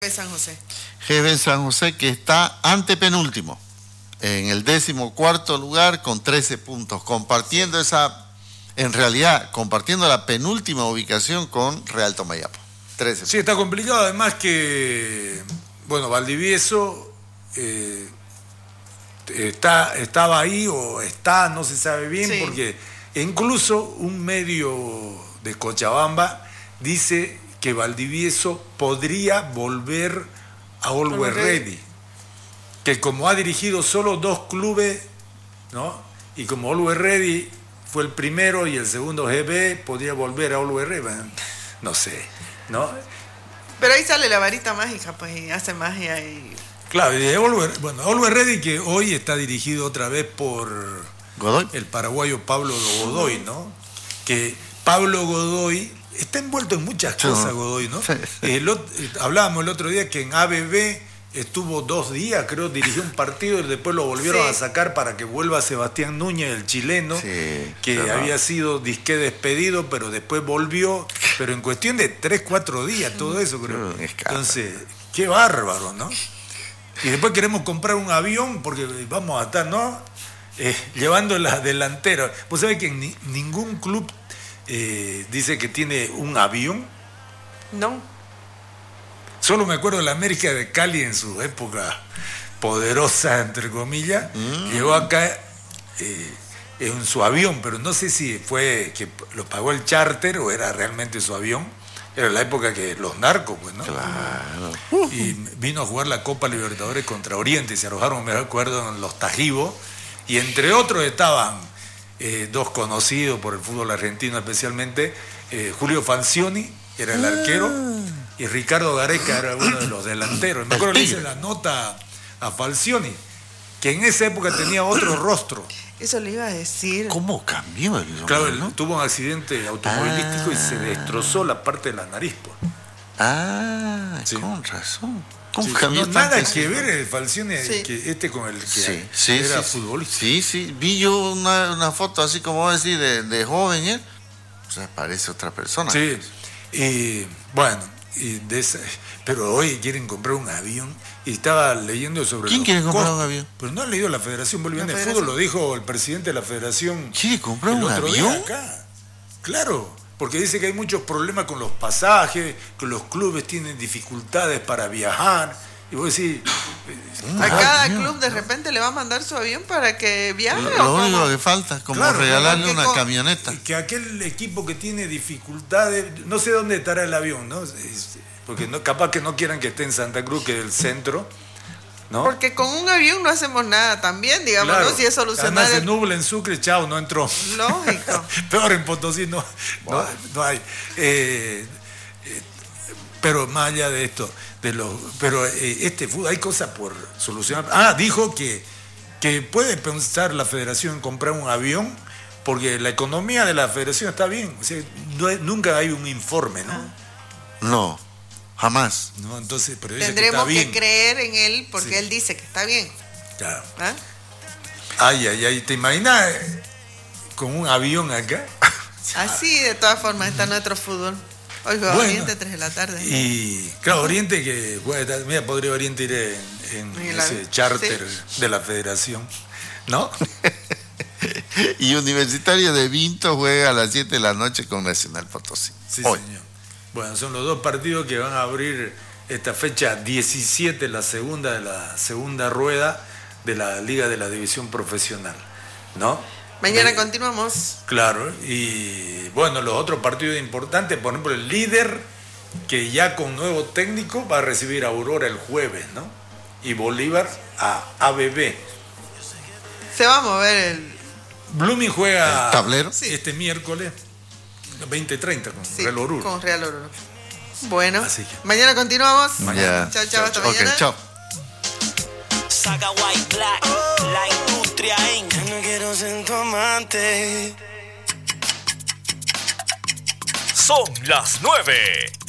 San José. GB San José, que está antepenúltimo, en el 14º lugar con 13 puntos, compartiendo compartiendo la penúltima ubicación con Real Tomayapo. 13 puntos. Sí, está complicado, además que, Valdivieso estaba ahí o está, no se sabe bien, sí. Porque incluso un medio de Cochabamba dice que Valdivieso podría volver a Always Ready, que como ha dirigido solo 2 clubes, ¿no? Y como Always Ready fue el primero y el segundo GB, podría volver a Always Ready, no sé, ¿no? Pero ahí sale la varita mágica, pues, y hace magia y... Claro, Always Ready, que hoy está dirigido otra vez por Godoy, el paraguayo Pablo Godoy, ¿no? Que Pablo Godoy está envuelto en muchas cosas, Godoy, ¿no? Sí. Hablábamos el otro día que en ABB estuvo 2 días, creo, dirigió un partido y después lo volvieron a sacar para que vuelva Sebastián Núñez, el chileno, que había sido disque despedido, pero después volvió, pero en cuestión de 3-4 días, todo eso, creo. Entonces, qué bárbaro, ¿no? Y después queremos comprar un avión porque vamos a estar, ¿no? Llevando la delantera. Vos sabés que ningún club dice que tiene un avión. No. Solo me acuerdo de la América de Cali en su época poderosa, entre comillas. Llegó acá en su avión, pero no sé si fue que lo pagó el charter o era realmente su avión. Era la época que los narcos, pues, ¿no? Claro. Y vino a jugar la Copa Libertadores contra Oriente y se alojaron, me acuerdo, en los Tajivos. Y entre otros estaban 2 conocidos por el fútbol argentino especialmente, Julio Falcioni, que era el arquero, y Ricardo Gareca era uno de los delanteros. Me acuerdo que le hice la nota a Falcioni, que en esa época tenía otro rostro. Eso le iba a decir. ¿Cómo cambió el hombre? Claro, él tuvo un accidente automovilístico y se destrozó la parte de la nariz, pues. Sí. Con razón. ¿Cómo cambió? No, nada que ver el Falcioni con el que era futbolista. Sí. Vi yo una foto así como vos decís de joven, ¿eh? O sea, parece otra persona. Sí. Pero hoy quieren comprar un avión y estaba leyendo sobre... ¿Quién quiere comprar un avión? Pero no han leído la Federación Boliviana de Fútbol, lo dijo el presidente de la Federación. ¿Quiere comprar un avión? Acá. Claro, porque dice que hay muchos problemas con los pasajes, que los clubes tienen dificultades para viajar. Y vos decís... A cada club de repente le va a mandar su avión para que viaje. Lo único que falta es como regalarle una camioneta. Que aquel equipo que tiene dificultades, no sé dónde estará el avión, ¿no? Porque capaz que no quieran que esté en Santa Cruz, que es el centro, ¿no? Porque con un avión no hacemos nada también, digamos, claro. ¿no? Si es solucionar... Además se nubla en Sucre, chao, no entró. Lógico. Peor en Potosí, no hay. Pero más allá de esto, este fútbol, hay cosas por solucionar. Dijo que puede pensar la federación en comprar un avión porque la economía de la federación está bien. O sea, nunca hay un informe, ¿no? No, jamás. No, entonces, pero dice tendremos que está bien. Creer en él porque él dice que está bien. Claro. Ay, ¿te imaginas con un avión acá? Así, de todas formas, está nuestro fútbol. Hoy juega Oriente 3 de la tarde. Y claro, Oriente que podría Oriente ir en ese charter de la federación, ¿no? Y Universitario de Vinto juega a las 7 de la noche con Nacional Potosí. Sí, hoy. Señor. Bueno, son los 2 partidos que van a abrir esta fecha 17, la segunda rueda de la Liga de la División Profesional, ¿no? Mañana continuamos. Claro, y bueno, los otros partidos importantes, por ejemplo, el líder, que ya con nuevo técnico va a recibir a Aurora el jueves, ¿no? Y Bolívar a ABB. Se va a mover el... Blooming juega ¿el tablero? Este miércoles 20:30 con Real Oruro. Con Real Oruro. Bueno, mañana continuamos. Mañana. Chao, hasta mañana. Chao. Saga White Black, la industria Inc. No quiero ser tu amante. Son las 9.